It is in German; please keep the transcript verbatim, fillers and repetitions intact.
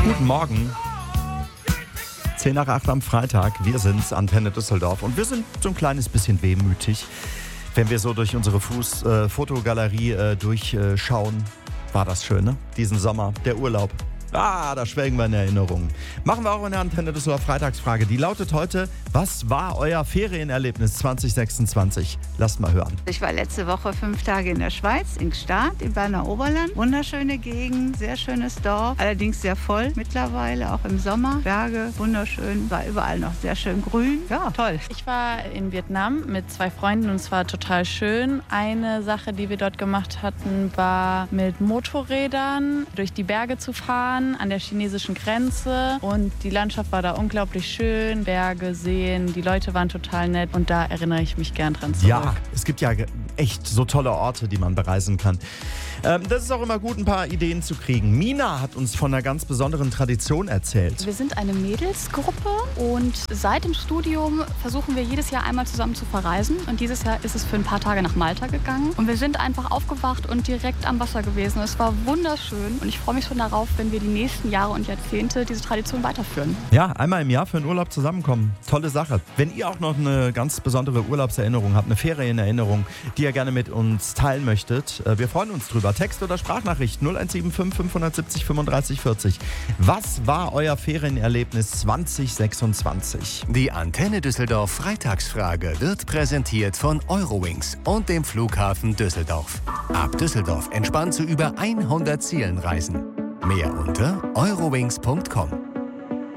Guten Morgen. zehn nach acht am Freitag. Wir sind's, Antenne Düsseldorf. Und wir sind so ein kleines bisschen wehmütig, wenn wir so durch unsere Fuß, äh, Fotogalerie äh, durchschauen. Äh, War das schön, ne? Diesen Sommer, der Urlaub. Ah, da schwelgen wir in Erinnerungen. Machen wir auch in der Antenne Düsseldorf Freitagsfrage. Die lautet heute: Was war euer Ferienerlebnis zwanzig sechsundzwanzig? Lasst mal hören. Ich war letzte Woche fünf Tage in der Schweiz, in Gstaad, im Berner Oberland. Wunderschöne Gegend, sehr schönes Dorf, allerdings sehr voll mittlerweile, auch im Sommer. Berge, wunderschön, war überall noch sehr schön grün. Ja, toll. Ich war in Vietnam mit zwei Freunden und es war total schön. Eine Sache, die wir dort gemacht hatten, war mit Motorrädern durch die Berge zu fahren, an der chinesischen Grenze. Und die Landschaft war da unglaublich schön, Berge, Seen, die Leute waren total nett und da erinnere ich mich gern dran zurück. Ja, es gibt ja echt so tolle Orte, die man bereisen kann. Ähm, das ist auch immer gut, ein paar Ideen zu kriegen. Mina hat uns von einer ganz besonderen Tradition erzählt. Wir sind eine Mädelsgruppe und seit dem Studium versuchen wir jedes Jahr einmal zusammen zu verreisen. Und dieses Jahr ist es für ein paar Tage nach Malta gegangen. Und wir sind einfach aufgewacht und direkt am Wasser gewesen. Es war wunderschön und ich freue mich schon darauf, wenn wir die nächsten Jahre und Jahrzehnte diese Tradition weiterführen. Ja, einmal im Jahr für einen Urlaub zusammenkommen. Tolle Sache. Wenn ihr auch noch eine ganz besondere Urlaubserinnerung habt, eine Ferienerinnerung, die ihr gerne mit uns teilen möchtet, wir freuen uns drüber. Text- oder Sprachnachricht null eins sieben fünf fünf sieben null fünfunddreißig vierzig. Was war euer Ferienerlebnis zwanzig sechsundzwanzig? Die Antenne Düsseldorf Freitagsfrage wird präsentiert von Eurowings und dem Flughafen Düsseldorf. Ab Düsseldorf entspannt zu über hundert Zielen reisen. Mehr unter eurowings punkt com.